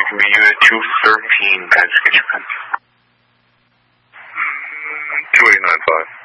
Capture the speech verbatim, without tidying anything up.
give me unit two thirteen, Patrick, get your pen. two eight nine five.